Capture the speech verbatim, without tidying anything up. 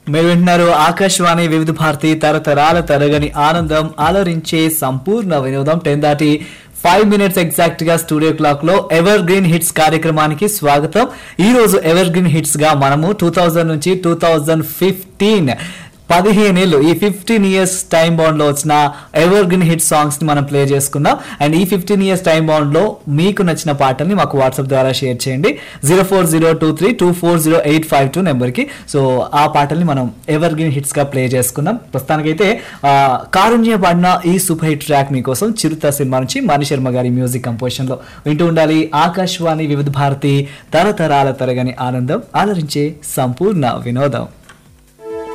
మీరు వింటున్నారు ఆకాశవాణి వివిధ భారతి తరతరాల తరగని ఆనందం అలరించే సంపూర్ణ వినోదం. టెన్ దాటి ఫైవ్ మినిట్స్ ఎగ్జాక్ట్ గా స్టూడియో క్లాక్ లో ఎవర్ గ్రీన్ హిట్స్ కార్యక్రమానికి స్వాగతం. ఈ రోజు ఎవర్ గ్రీన్ హిట్స్ గా మనము టూ థౌజండ్ నుంచి టూ థౌజండ్ ఫిఫ్టీన్ పదిహేనేళ్ళు ఈ ఫిఫ్టీన్ ఇయర్స్ టైం బౌండ్ లో వచ్చిన ఎవర్ గ్రీన్ హిట్ సాంగ్స్ ని మనం ప్లే చేసుకుందాం. అండ్ ఈ ఫిఫ్టీన్ ఇయర్స్ టైం బౌండ్ లో మీకు నచ్చిన పాటల్ని మాకు వాట్సాప్ ద్వారా షేర్ చేయండి zero four zero two three two four zero eight five two number కి. సో ఆ పాటల్ని మనం ఎవర్ గ్రీన్ హిట్స్ గా ప్లే చేసుకుందాం. ప్రస్తుతానికైతే కారుణ్య పాడిన ఈ సూపర్ హిట్ ట్రాక్ మీకోసం చిరుత సినిమా నుంచి మణి శర్మ గారి మ్యూజిక్ కంపోజిషన్ లో వింటూ ఉండాలి. ఆకాశవాణి వివిధ భారతి తరతరాల తరగని ఆనందం అలరించే సంపూర్ణ వినోదం.